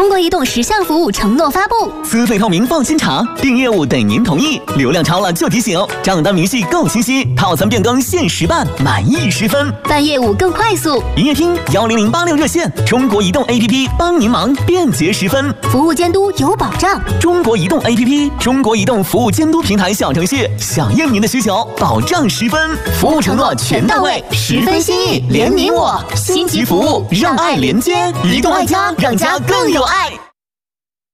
中国移动10项服务承诺发布： 资费透明放心查，订业务等您同意，流量超了就提醒，账单明细够清晰，套餐变更限时办，满意10分， 办业务更快速。 营业厅10086热线，中国移动 APP 帮您忙，便捷10分， 服务监督有保障。 中国移动 APP， 中国移动服务监督平台小程序，响应您的需求，保障10分，服务承诺全到位，10分心意连你我，星级服务让爱连接，移动爱家，让家更有爱。